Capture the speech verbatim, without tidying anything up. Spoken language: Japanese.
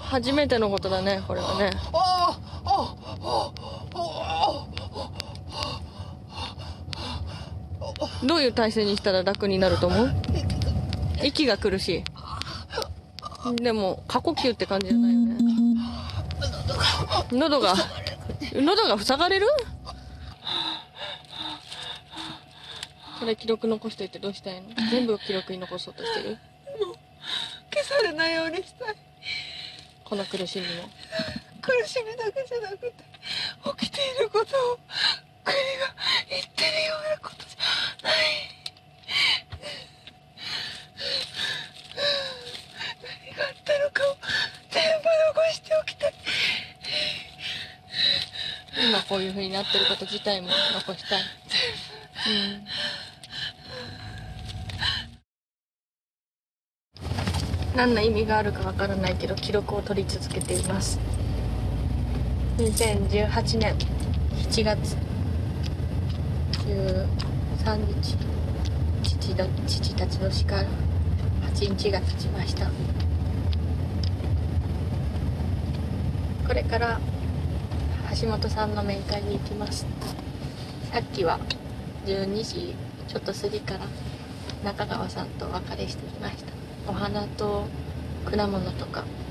初めてのことだねこれはね。どういう体勢にしたら楽になると思う？息が苦しい。でも過呼吸って感じじゃないよね。喉が喉が塞がれる？これ記録残しといてどうしたいの？全部記録に残そうとしてる？ もう消されないようにしたい。 この苦しみも。 苦しみだけじゃなくて起きていることを国が言ってるようなことじゃない。何があったのかを全部残しておきたい。 今こういう風になってること自体も残したい。うん。何の意味があるかわからないけど記録を取り続けています。にせんじゅうはちねんしちがつじゅうさんにち、父の父たちの死からはちにちが経ちました。これから橋本さんの面会に行きます。さっきはじゅうにじちょっと過ぎから中川さんとお別れしてきました。お花と果物とか